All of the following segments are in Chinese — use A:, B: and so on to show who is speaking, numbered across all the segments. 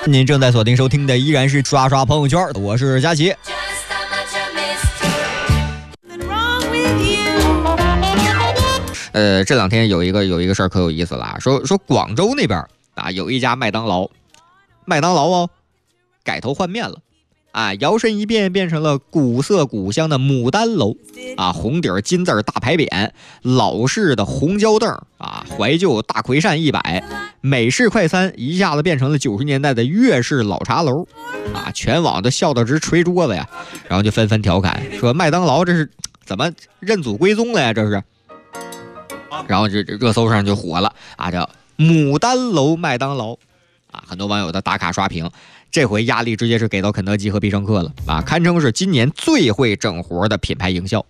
A: 您正在锁定收听的依然是刷刷朋友圈，我是佳琪。这两天有一个事儿可有意思了啊，说广州那边啊有一家麦当劳哦改头换面了啊，摇身一变变成了古色古香的牡丹楼啊，红底金字大牌匾，老式的红胶凳啊，怀旧大葵扇一摆，美式快餐一下子变成了90年代的粤式老茶楼啊，全网都笑得直捶桌子呀，然后就纷纷调侃说麦当劳这是怎么认祖归宗了呀，这是。然后这热搜上就火了啊，叫牡丹楼麦当劳啊，很多网友的打卡刷屏。这回压力直接是给到肯德基和必胜客了啊，堪称是今年最会整活的品牌营销。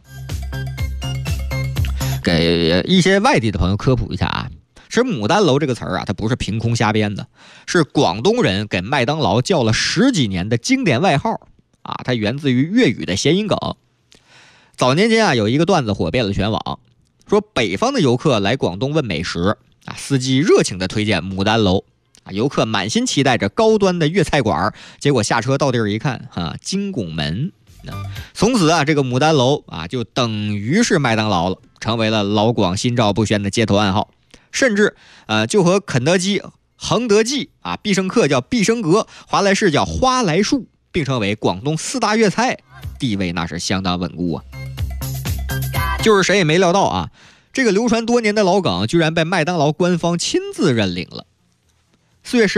A: 给一些外地的朋友科普一下啊，其实牡丹楼这个词儿啊，它不是凭空瞎编的，是广东人给麦当劳叫了10几年的经典外号啊，它源自于粤语的谐音梗。早年间啊，有一个段子火遍了全网。说北方的游客来广东问美食啊，司机热情地推荐牡丹楼啊，游客满心期待着高端的粤菜馆，结果下车到地儿一看啊，金拱门。从此啊，这个牡丹楼啊就等于是麦当劳了，成为了老广心照不宣的街头暗号，甚至就和肯德基、恒德记啊、必胜客叫必胜阁、华莱士叫花来树并称为广东4大粤菜，地位那是相当稳固啊。就是谁也没料到啊，这个流传多年的老梗居然被麦当劳官方亲自认领了。4月10